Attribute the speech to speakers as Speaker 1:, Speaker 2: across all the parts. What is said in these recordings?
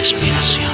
Speaker 1: respiración.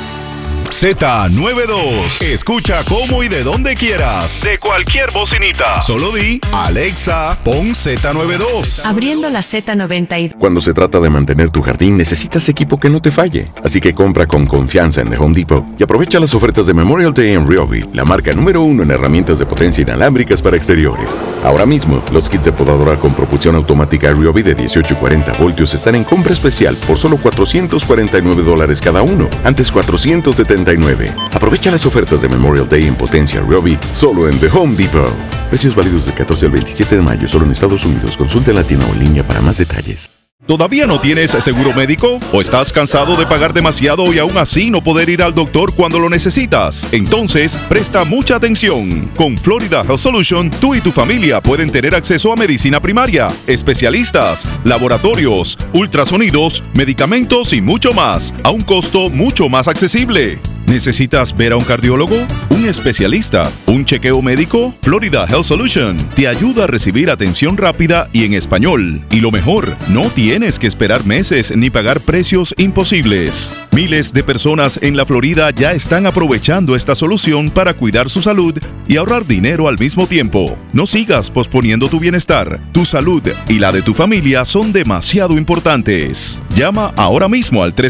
Speaker 2: Z92. Escucha cómo y de donde quieras. De cualquier bocinita. Solo di, Alexa, pon Z92.
Speaker 3: Abriendo la Z92.
Speaker 4: Cuando se trata de mantener tu jardín, necesitas equipo que no te falle. Así que compra con confianza en The Home Depot y aprovecha las ofertas de Memorial Day en Ryobi, la marca número 1 en herramientas de potencia inalámbricas para exteriores. Ahora mismo, los kits de podadora con propulsión automática Ryobi de 18 y 40 voltios están en compra especial por solo $449 cada uno, antes $479. Aprovecha las ofertas de Memorial Day en potencia Ryobi solo en The Home Depot. Precios válidos del 14 al 27 de mayo solo en Estados Unidos. Consulta en la tienda o en línea para más detalles.
Speaker 2: ¿Todavía no tienes seguro médico? ¿O estás cansado de pagar demasiado y aún así no poder ir al doctor cuando lo necesitas? Entonces, presta mucha atención. Con Florida Health Solution, tú y tu familia pueden tener acceso a medicina primaria, especialistas, laboratorios, ultrasonidos, medicamentos y mucho más, a un costo mucho más accesible. ¿Necesitas ver a un cardiólogo? ¿Un especialista? ¿Un chequeo médico? Florida Health Solution te ayuda a recibir atención rápida y en español. Y lo mejor, no tienes que esperar meses ni pagar precios imposibles. Miles de personas en la Florida ya están aprovechando esta solución para cuidar su salud y ahorrar dinero al mismo tiempo. No sigas posponiendo tu bienestar. Tu salud y la de tu familia son demasiado importantes. Llama ahora mismo al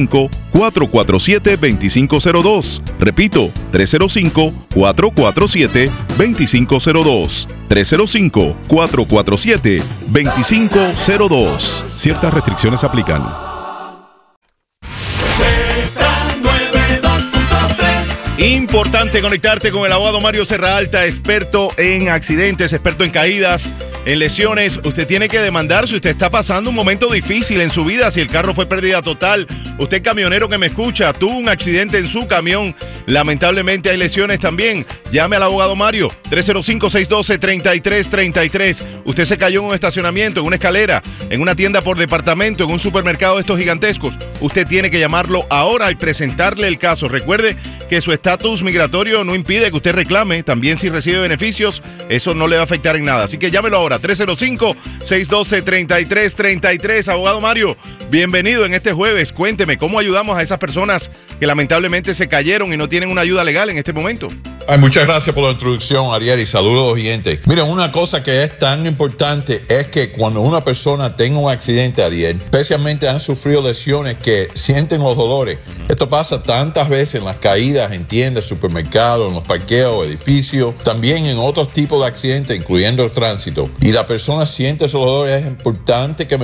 Speaker 2: 305-447-2502. Repito, 305-447-2502. 305-447-2502. Ciertas restricciones aplican. Importante conectarte con el abogado Mario Serraalta, experto en accidentes, experto en caídas, en lesiones. Usted tiene que demandar si usted está pasando un momento difícil en su vida, si el carro fue pérdida total. Usted camionero que me escucha, tuvo un accidente en su camión, lamentablemente hay lesiones también. Llame al abogado Mario, 305-612-3333. Usted se cayó en un estacionamiento, en una escalera, en una tienda por departamento, en un supermercado de estos gigantescos. Usted tiene que llamarlo ahora y presentarle el caso. Recuerde que su estatus migratorio no impide que usted reclame. También si recibe beneficios, eso no le va a afectar en nada. Así que llámelo ahora, 305-612-3333. Abogado Mario, bienvenido en este jueves. Cuénteme, ¿cómo ayudamos a esas personas que lamentablemente se cayeron y no tienen una ayuda legal en este momento?
Speaker 5: Ay, muchas gracias por la introducción, Ariel, y saludos, oyentes. Miren, una cosa que es tan importante es que cuando una persona tenga un accidente, Ariel, especialmente han sufrido lesiones que sienten los dolores. Esto pasa tantas veces en las caídas, en tiendas, supermercados, en los parqueos, edificios, también en otros tipos de accidentes, incluyendo el tránsito. Y la persona siente esos dolores, es importante que